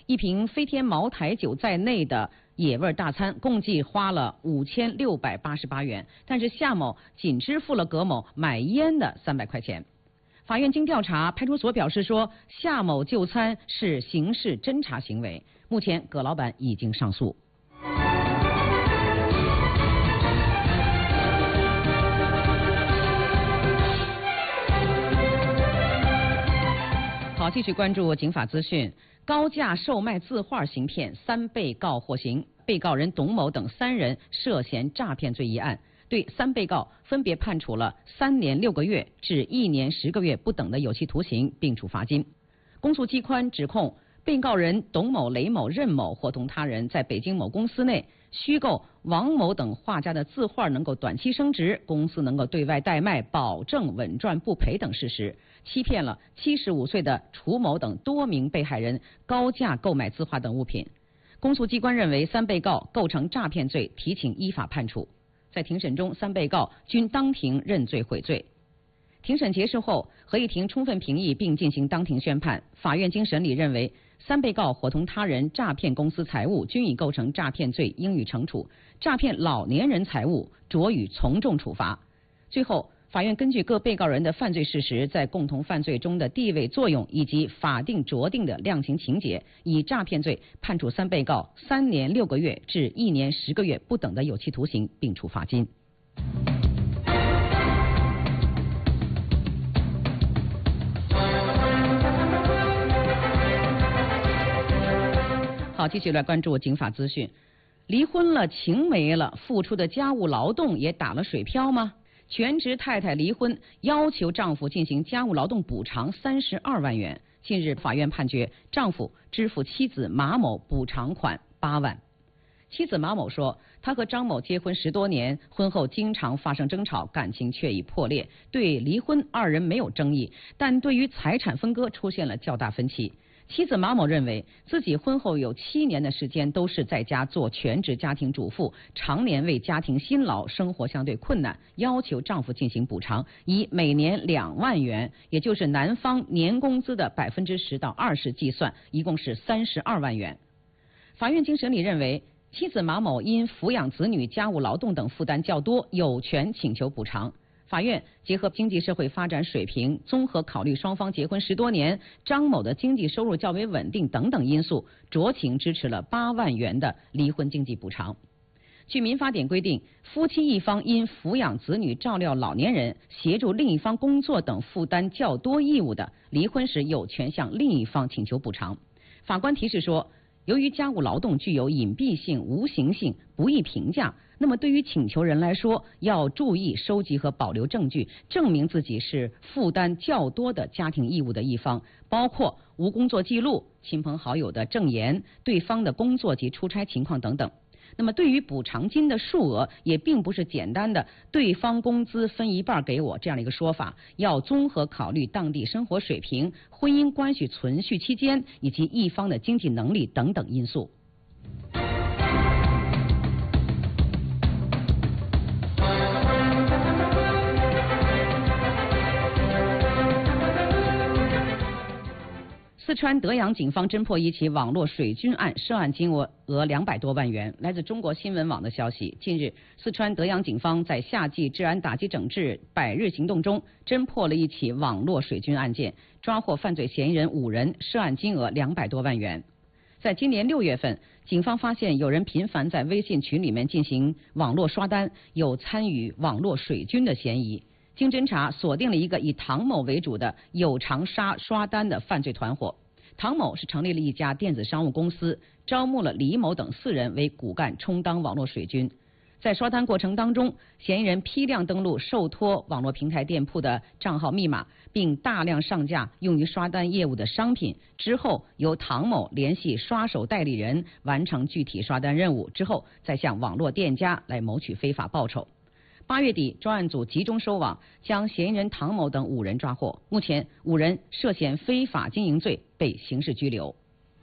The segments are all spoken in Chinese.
一瓶飞天茅台酒在内的野味大餐，共计花了5688元，但是夏某仅支付了葛某买烟的300块钱。法院经调查，派出所表示说，夏某就餐是刑事侦查行为，目前葛老板已经上诉。好，继续关注警法资讯。高价售卖字画行骗，3被告获刑，被告人董某等3人涉嫌诈骗罪一案，对3被告分别判处了3年6个月至1年10个月不等的有期徒刑，并处罚金。公诉机关指控被告人董某、雷某、任某伙同他人在北京某公司内虚构王某等画家的字画能够短期升值，公司能够对外代卖，保证稳赚不赔等事实，欺骗了75岁的楚某等多名被害人高价购买字画等物品。公诉机关认为3被告构成诈骗罪，提请依法判处。在庭审中，3被告均当庭认罪悔罪。庭审结束后，合议庭充分评议并进行当庭宣判。法院经审理认为，3被告伙同他人诈骗公司财物，均已构成诈骗罪，应予惩处；诈骗老年人财物，酌予从重处罚。最后，法院根据各被告人的犯罪事实、在共同犯罪中的地位作用以及法定酌定的量刑情节，以诈骗罪判处3被告3年6个月至1年10个月不等的有期徒刑，并处罚金。好，继续来关注警法资讯。离婚了，情没了，付出的家务劳动也打了水漂吗？全职太太离婚，要求丈夫进行家务劳动补偿32万元。近日，法院判决丈夫支付妻子马某补偿款8万。妻子马某说，她和张某结婚10多年，婚后经常发生争吵，感情却已破裂。对离婚，2人没有争议，但对于财产分割出现了较大分歧。妻子马某认为，自己婚后有7年的时间都是在家做全职家庭主妇，常年为家庭辛劳，生活相对困难，要求丈夫进行补偿，以每年2万元，也就是男方年工资的10%到20%计算，一共是32万元。法院经审理认为，妻子马某因抚养子女、家务劳动等负担较多，有权请求补偿。法院结合经济社会发展水平，综合考虑双方结婚10多年，张某的经济收入较为稳定等等因素，酌情支持了8万元的离婚经济补偿。据民法典规定，夫妻一方因抚养子女、照料老年人、协助另一方工作等负担较多义务的，离婚时有权向另一方请求补偿。法官提示说，由于家务劳动具有隐蔽性、无形性，不易评价，那么对于请求人来说，要注意收集和保留证据，证明自己是负担较多的家庭义务的一方，包括无工作记录、亲朋好友的证言、对方的工作及出差情况等等。那么对于补偿金的数额，也并不是简单的对方工资分1半给我这样的一个说法，要综合考虑当地生活水平、婚姻关系存续期间以及一方的经济能力等等因素。四川德阳警方侦破一起网络水军案，涉案金额200多万元。来自中国新闻网的消息，近日，四川德阳警方在夏季治安打击整治100日行动中，侦破了一起网络水军案件，抓获犯罪嫌疑人5人，涉案金额200多万元。在今年6月份，警方发现有人频繁在微信群里面进行网络刷单，有参与网络水军的嫌疑。经侦查，锁定了一个以唐某为主的有偿刷单的犯罪团伙。唐某是成立了一家电子商务公司，招募了李某等4人为骨干，充当网络水军。在刷单过程当中，嫌疑人批量登录受托网络平台店铺的账号密码，并大量上架用于刷单业务的商品，之后由唐某联系刷手代理人，完成具体刷单任务，之后再向网络店家来谋取非法报酬。8月底，专案组集中收网，将嫌疑人唐某等5人抓获。目前5人涉嫌非法经营罪被刑事拘留。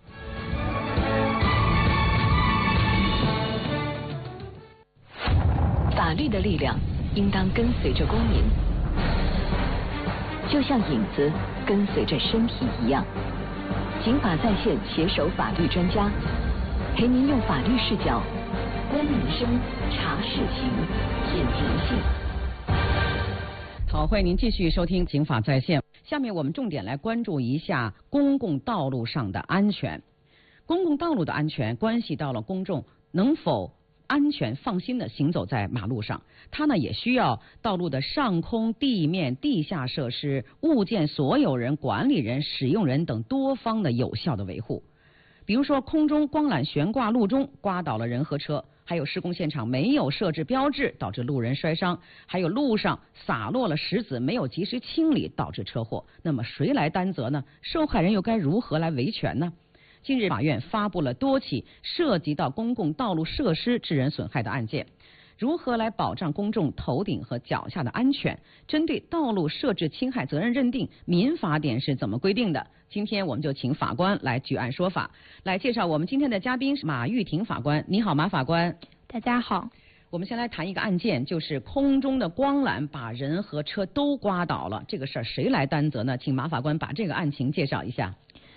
法律的力量应当跟随着公民，就像影子跟随着身体一样。 刑法在线携手法律专家，陪您用法律视角观民生、查事情、品人性。 好，欢迎您继续收听《警法在线》。下面我们重点来关注一下公共道路上的安全。公共道路的安全关系到了公众能否安全放心地行走在马路上，它呢也需要道路的上空、地面、地下设施、物件所有人、管理人、使用人等多方的有效的维护。比如说，空中光缆悬挂路中刮倒了人和车，还有施工现场没有设置标志导致路人摔伤，还有路上洒落了石子没有及时清理导致车祸，那么谁来担责呢？受害人又该如何来维权呢？近日，法院发布了多起涉及到公共道路设施致人损害的案件。如何来保障公众头顶和脚下的安全？针对道路设置侵害责任认定，民法典是怎么规定的？今天我们就请法官来举案说法。来介绍我们今天的嘉宾是马玉婷法官。你好，马法官。 大家好。 我们先来谈一个案件，就是空中的光缆把人和车都刮倒了，这个事儿谁来担责呢？请马法官把这个案情介绍一下。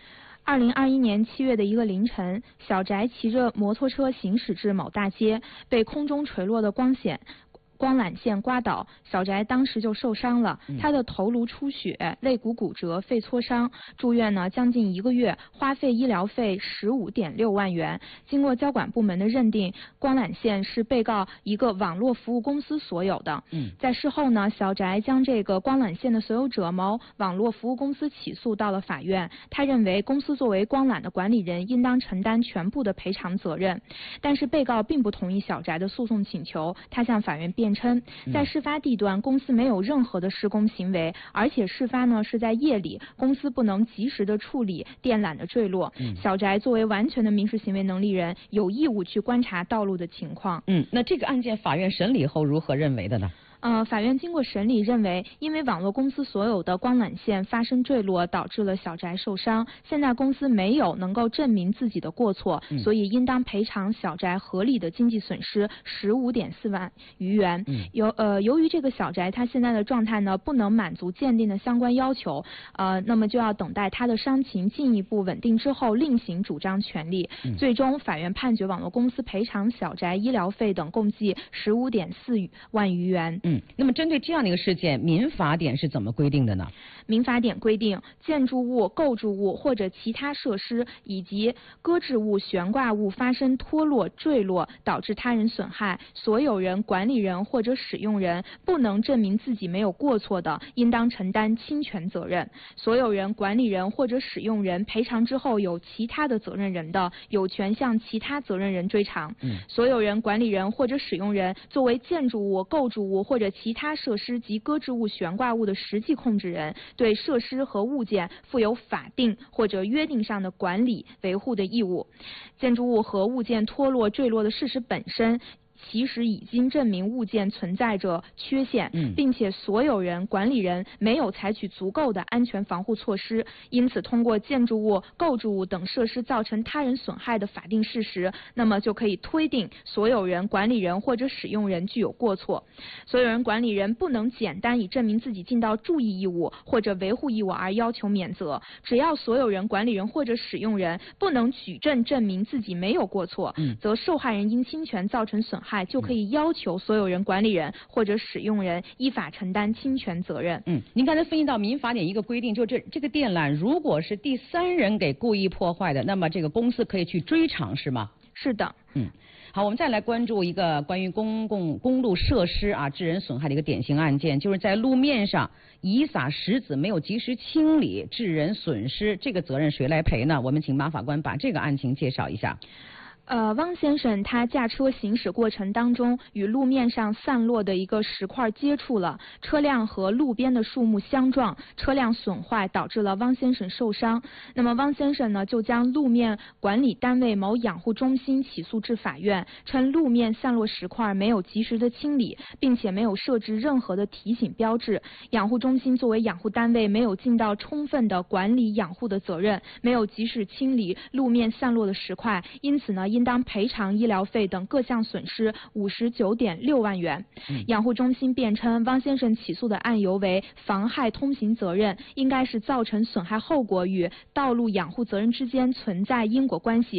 2021年7月的一个凌晨，小翟骑着摩托车行驶至某大街，被空中垂落的光缆线刮倒，小翟当时就受伤了，他的头颅出血、肋骨骨折、肺挫伤，住院呢将近1个月，花费医疗费15.6万元。经过交管部门的认定，光缆线是被告一个网络服务公司所有的。在事后呢，小翟将这个光缆线的所有者某网络服务公司起诉到了法院。他认为公司作为光缆的管理人，应当承担全部的赔偿责任。但是被告并不同意小翟的诉讼请求，他向法院辩称，在事发地段公司没有任何的施工行为，而且事发呢是在夜里，公司不能及时的处理电缆的坠落。小翟作为完全的民事行为能力人，有义务去观察道路的情况。 那这个案件法院审理后如何认为的呢？ 法院经过审理认为，因为网络公司所有的光缆线发生坠落，导致了小翟受伤，现在公司没有能够证明自己的过错，所以应当赔偿小翟合理的经济损失15.4万余元。由于这个小翟他现在的状态呢不能满足鉴定的相关要求，那么就要等待他的伤情进一步稳定之后另行主张权利。最终法院判决网络公司赔偿小翟医疗费等共计15.4万余元。 那么针对这样的一个事件，民法典是怎么规定的呢？ 民法典规定，建筑物、构筑物或者其他设施以及搁置物、悬挂物发生脱落、坠落，导致他人损害，所有人、管理人或者使用人不能证明自己没有过错的，应当承担侵权责任。所有人、管理人或者使用人赔偿之后有其他的责任人的，有权向其他责任人追偿。所有人、管理人或者使用人作为建筑物、构筑物或者其他设施及搁置物、悬挂物的实际控制人，对设施和物件负有法定或者约定上的管理维护的义务。建筑物和物件脱落坠落的事实本身其实已经证明物件存在着缺陷，并且所有人、管理人没有采取足够的安全防护措施，因此通过建筑物、构筑物等设施造成他人损害的法定事实，那么就可以推定所有人、管理人或者使用人具有过错。所有人、管理人不能简单以证明自己尽到注意义务或者维护义务而要求免责，只要所有人、管理人或者使用人不能举证证明自己没有过错，则受害人因侵权造成损害就可以要求所有人、管理人或者使用人依法承担侵权责任。 您刚才分析到民法典一个规定，就这个电缆如果是第三人给故意破坏的，那么这个公司可以去追偿，是吗？ 是的。 好，我们再来关注一个关于公路设施致人损害的一个典型案件，就是在路面上遗撒石子没有及时清理，致人损失，这个责任谁来赔呢？我们请马法官把这个案情介绍一下。 汪先生他驾车行驶过程当中与路面上散落的一个石块接触了，车辆和路边的树木相撞，车辆损坏，导致了汪先生受伤。那么汪先生呢就将路面管理单位某养护中心起诉至法院，称路面散落石块没有及时的清理，并且没有设置任何的提醒标志，养护中心作为养护单位没有尽到充分的管理养护的责任，没有及时清理路面散落的石块，因此呢应应当赔偿医疗费等各项损失59.6万元。养护中心辩称，汪先生起诉的案由为妨害通行责任，应该是造成损害后果与道路养护责任之间存在因果关系，